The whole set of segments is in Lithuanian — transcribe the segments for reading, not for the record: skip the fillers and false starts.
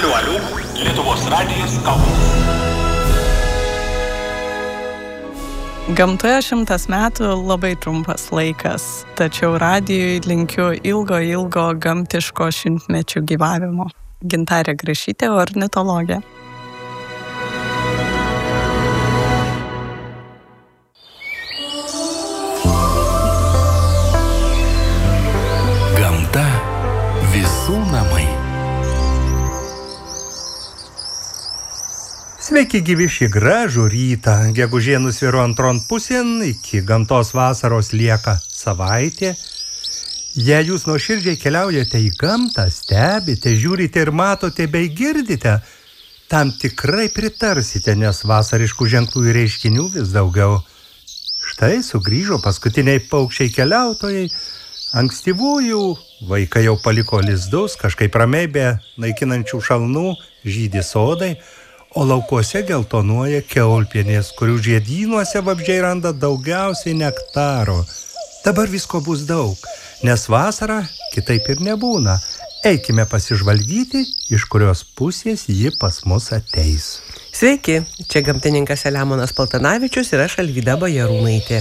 Aliu, Lietuvos radijas Kaunas. Gamtoje 100 metų labai trumpas laikas, tačiau radijui linkiu ilgo gamtiško šimtmečių gyvavimo. Gintarė Grašytė, ornitologė. Gamta visų namai. Sveiki gyvi šį gražų rytą. Gegužė nusviro antron pusėn, iki gamtos vasaros lieka savaitė. Jei jūs nuoširdžiai keliaujate į gamtą, stebite, žiūrite ir matote bei girdite, tam tikrai pritarsite, nes vasariškų ženklų ir reiškinių vis daugiau. Štai sugrįžo paskutiniai paukščiai keliautojai. Ankstyvųjų vaikai jau paliko lizdus, kažkaip ramiai be naikinančių šalnų žydi sodai, o laukuose geltonuoja kiaulpienės, kurių žiedynuose vabzdžiai randa daugiausiai nektaro. Dabar visko bus daug, nes vasara kitaip ir nebūna. Eikime pasižvalgyti, iš kurios pusės ji pas mus ateis. Sveiki, čia gamtininkas Selemonas Paltanavičius ir aš Alvyda Bajarūnaitė.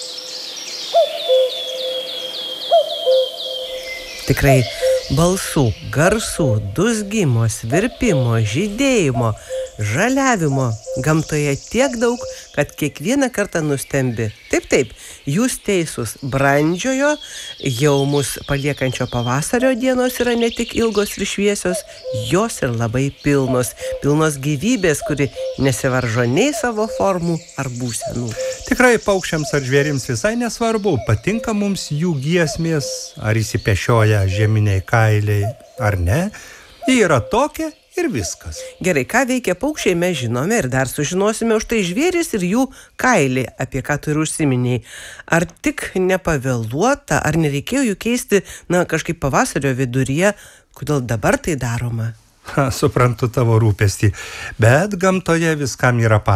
Tikrai balsų, garsų, dūzgimo, svirpimo, žydėjimo, žaliavimo gamtoje tiek daug, kad kiekvieną kartą nustembi. Taip, jūs teisūs, brandžiojo, jau mus paliekančio pavasario dienos yra ne tik ilgos ir šviesios, jos ir labai pilnos gyvybės, kuri nesivaržo nei savo formų ar būsenų. Tikrai paukščiams ar žvėrims visai nesvarbu, patinka mums jų giesmės, ar įsipešioja žieminiai kailiai, ar ne. Jie yra tokie ir viskas. Gerai, ką veikia paukščiai mes žinome ir dar sužinosime, už tai žvėris ir jų kailį, apie ką tu ir užsiminėjai. Ar tik nepavėluota, ar nereikėjo jų keisti, kažkaip pavasario viduryje, kodėl dabar tai daroma? Suprantu tavo rūpestį, bet gamtoje viskam yra